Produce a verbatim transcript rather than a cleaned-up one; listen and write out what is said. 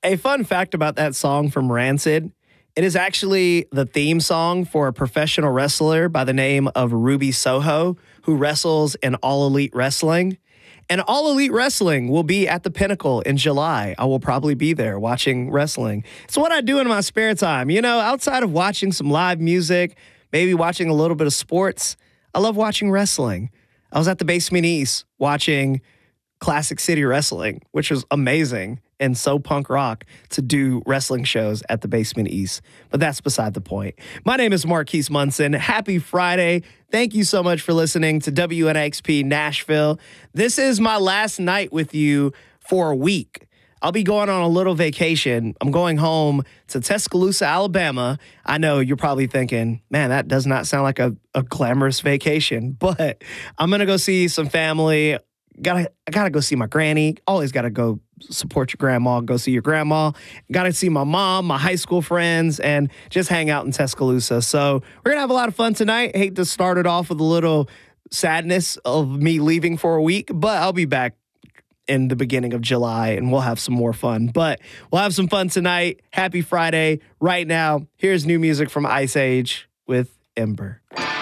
A fun fact about that song from Rancid, it is actually the theme song for a professional wrestler by the name of Ruby Soho, who wrestles in All Elite Wrestling. And All Elite Wrestling will be at the Pinnacle in July. I will probably be there watching wrestling. It's what I do in my spare time. You know, outside of watching some live music, maybe watching a little bit of sports, I love watching wrestling. I was at the Basement East watching Classic City Wrestling, which was amazing and so punk rock to do wrestling shows at the Basement East. But that's beside the point. My name is Marquise Munson. Happy Friday. Thank you so much for listening to W N X P Nashville. This is my last night with you for a week. I'll be going on a little vacation. I'm going home to Tuscaloosa, Alabama. I know you're probably thinking, man, that does not sound like a, a glamorous vacation, but I'm going to go see some family. Gotta, I gotta go see my granny. Always gotta go support your grandma, go see your grandma. Gotta see my mom, my high school friends, and just hang out in Tuscaloosa. So we're gonna have a lot of fun tonight. Hate to start it off with a little sadness of me leaving for a week, but I'll be back in the beginning of July and we'll have some more fun. But we'll have some fun tonight. Happy Friday. Right now, here's new music from Ice Age with Ember.